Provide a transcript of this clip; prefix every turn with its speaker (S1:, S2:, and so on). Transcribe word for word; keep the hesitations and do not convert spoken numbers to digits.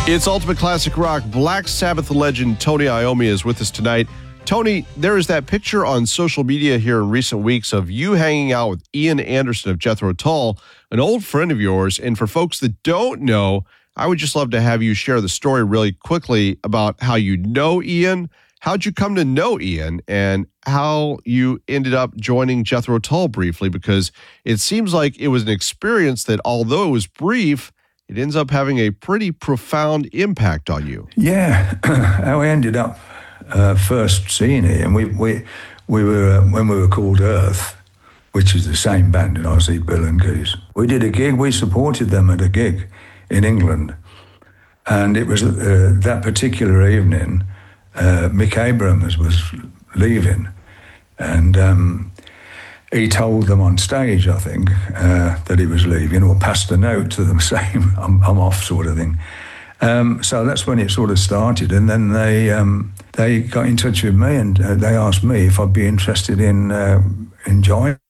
S1: It's Ultimate Classic Rock. Black Sabbath legend Tony Iommi is with us tonight. Tony, there is that picture on social media here in recent weeks of you hanging out with Ian Anderson of Jethro Tull, an old friend of yours. And for folks that don't know, I would just love to have you share the story really quickly about how you know Ian, how'd you come to know Ian, and how you ended up joining Jethro Tull briefly, because it seems like it was an experience that, although it was brief, it ends up having a pretty profound impact on you.
S2: Yeah, how I ended up uh, first seeing it, and we we we were uh, when we were called Earth, which is the same band, and I see Bill and Goose. We did a gig. We supported them at a gig in England, and it was uh, that particular evening. Uh, Mick Abrams was leaving, and um, he told them on stage, I think, uh, that he was leaving, or passed a note to them saying, I'm, I'm off, sort of thing. Um, so that's when it sort of started, and then they um, they got in touch with me, and uh, they asked me if I'd be interested in uh, in joining